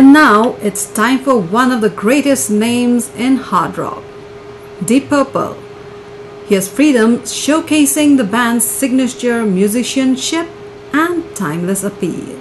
And now it's time for one of the greatest names in hard rock, Deep Purple. Here's Freedom showcasing the band's signature musicianship and timeless appeal.